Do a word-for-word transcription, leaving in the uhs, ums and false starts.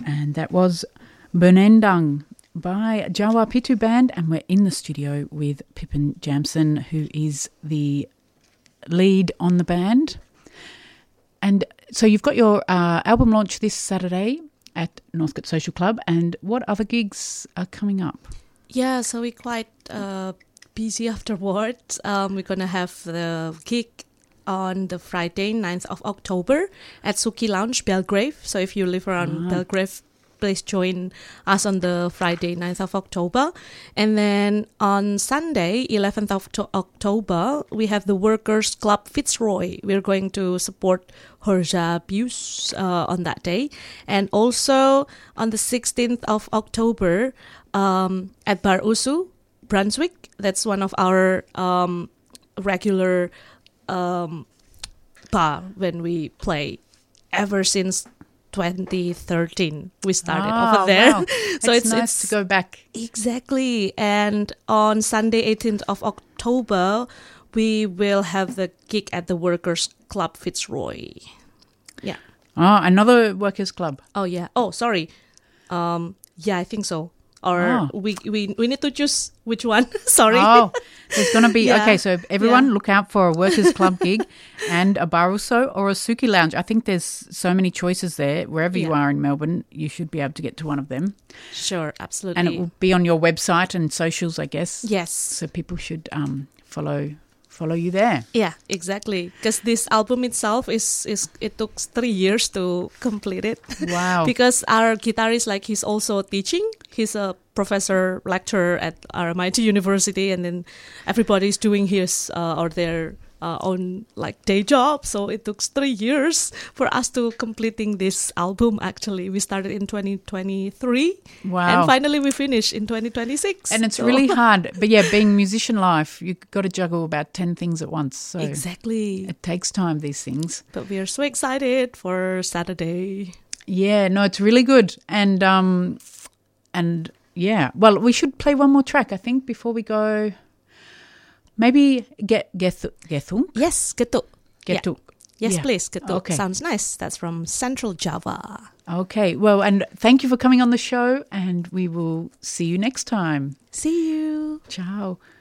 And that was Bernendang by Jawa Pitu Band, and we're in the studio with Pippin Jamson, who is the lead on the band. And so you've got your uh, album launch this Saturday at Northcote Social Club, and what other gigs are coming up? Yeah, so we're quite uh, busy afterwards. Um, we're going to have the gig on the Friday, ninth of October at Suki Lounge, Belgrave. So if you live around ah. Belgrave, please join us on the Friday, ninth of October. And then on Sunday, eleventh of October, we have the Workers Club Fitzroy. We're going to support Herja Buse uh, on that day. And also on the sixteenth of October um, at Bar Usu, Brunswick. That's one of our um, regular um, bar when we play ever since twenty thirteen we started oh, over there. Wow. So it's, it's nice it's to go back. Exactly. And on Sunday, eighteenth of October, we will have the gig at the Workers Club Fitzroy. Yeah. Oh, another Workers Club. Oh yeah. Oh, sorry. Um yeah, I think so. Or oh. we, we we need to choose which one. Sorry. Oh, there's going to be, yeah. okay, so everyone yeah. look out for a Workers Club gig and a Baruso or a Suki Lounge. I think there's so many choices there. Wherever yeah. you are in Melbourne, you should be able to get to one of them. Sure, absolutely. And it will be on your website and socials, I guess. Yes. So people should um, follow follow you there. Yeah, exactly. Because this album itself is, is it took three years to complete it. Wow. Because our guitarist, like, he's also teaching. He's a professor, lecturer at R M I T University, and then everybody's doing his uh, or their uh, own like day job. So it took three years for us to completing this album. Actually, we started in twenty twenty-three, wow, and finally we finished in twenty twenty-six. And it's so. really hard. But yeah, being musician life, you've got to juggle about ten things at once. So exactly, it takes time. These things. But we are so excited for Saturday. Yeah, no, it's really good, and um, and. Yeah, well, we should play one more track, I think, before we go. Maybe get Getung. Getung? Yes, Getung. Getung. Yeah. Yes, yeah. please. Getung. Okay. Sounds nice. That's from Central Java. Okay, well, and thank you for coming on the show, and we will see you next time. See you. Ciao.